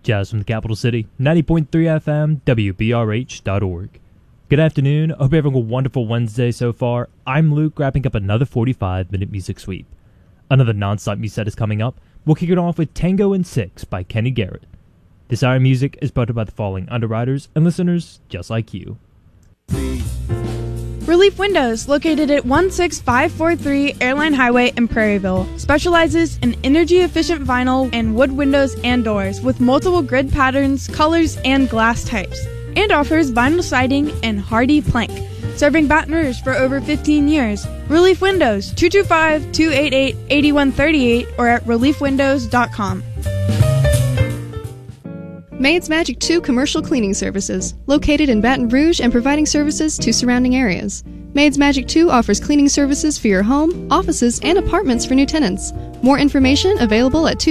Jazz from the capital city, 90.3 FM, WBRH.org. Good afternoon. I hope you're having a wonderful Wednesday so far. I'm Luke, wrapping up another 45-minute music sweep. Another non-stop music set is coming up. We'll kick it off with Tango in 6 by Kenny Garrett. This hour of music is brought to you by the following underwriters and listeners just like you. Relief Windows, located at 16543 Airline Highway in Prairieville, specializes in energy-efficient vinyl and wood windows and doors with multiple grid patterns, colors, and glass types, and offers vinyl siding and hardy plank. Serving Baton Rouge for over 15 years. Relief Windows, 225-288-8138 or at reliefwindows.com. Maid's Magic 2 Commercial Cleaning Services, located in Baton Rouge and providing services to surrounding areas. Maid's Magic 2 offers cleaning services for your home, offices, and apartments for new tenants. More information available at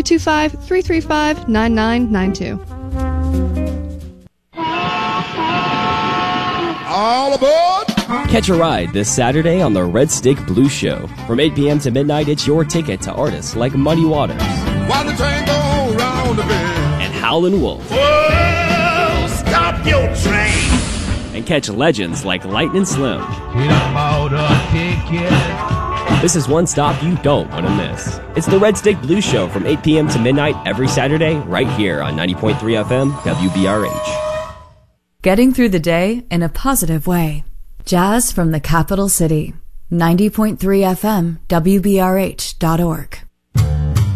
225-335-9992. All aboard! Catch a ride this Saturday on the Red Stick Blues Show. From 8 p.m. to midnight, it's your ticket to artists like Muddy Waters. While the train goes round the bend. Howlin' Wolf. Whoa, stop your train! And catch legends like Lightning Slim. This is one stop you don't want to miss. It's the Red Stick Blues Show from 8 p.m. to midnight every Saturday right here on 90.3 FM WBRH. Getting through the day in a positive way. Jazz from the capital city. 90.3 FM WBRH.org.